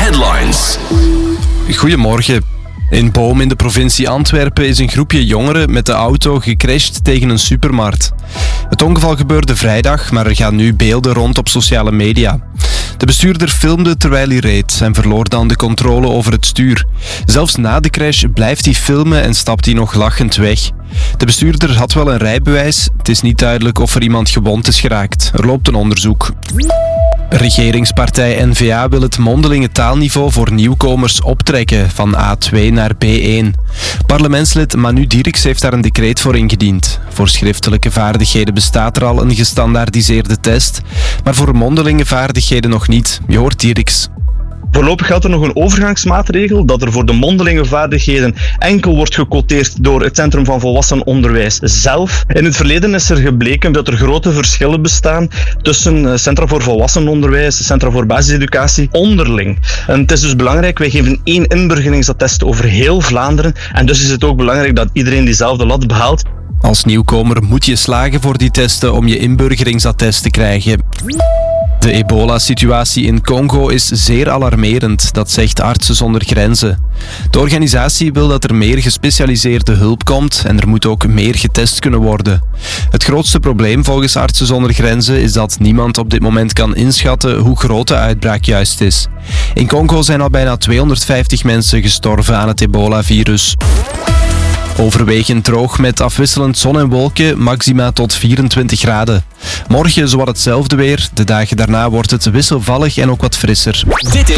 Headlines. Goedemorgen. In Boom in de provincie Antwerpen is een groepje jongeren met de auto gecrashed tegen een supermarkt. Het ongeval gebeurde vrijdag, maar er gaan nu beelden rond op sociale media. De bestuurder filmde terwijl hij reed en verloor dan de controle over het stuur. Zelfs na de crash blijft hij filmen en stapt hij nog lachend weg. De bestuurder had wel een rijbewijs. Het is niet duidelijk of er iemand gewond is geraakt. Er loopt een onderzoek. Regeringspartij N-VA wil het mondelinge taalniveau voor nieuwkomers optrekken van A2 naar B1. Parlementslid Manu Dirks heeft daar een decreet voor ingediend. Voor schriftelijke vaardigheden bestaat er al een gestandaardiseerde test, maar voor mondelinge vaardigheden nog niet. Je hoort Dirks. Voorlopig geldt er nog een overgangsmaatregel dat er voor de mondelinge vaardigheden enkel wordt gequoteerd door het Centrum van Volwassenenonderwijs zelf. In het verleden is er gebleken dat er grote verschillen bestaan tussen Centra voor Volwassenenonderwijs, Centra voor Basiseducatie onderling. En het is dus belangrijk, wij geven 1 inburgeringsattest over heel Vlaanderen en dus is het ook belangrijk dat iedereen diezelfde lat behaalt. Als nieuwkomer moet je slagen voor die testen om je inburgeringsattest te krijgen. De ebola-situatie in Congo is zeer alarmerend, dat zegt Artsen zonder Grenzen. De organisatie wil dat er meer gespecialiseerde hulp komt en er moet ook meer getest kunnen worden. Het grootste probleem volgens Artsen zonder Grenzen is dat niemand op dit moment kan inschatten hoe groot de uitbraak juist is. In Congo zijn al bijna 250 mensen gestorven aan het ebola-virus. Overwegend droog met afwisselend zon en wolken, maxima tot 24 graden. Morgen zowat hetzelfde weer, de dagen daarna wordt het wisselvallig en ook wat frisser. Dit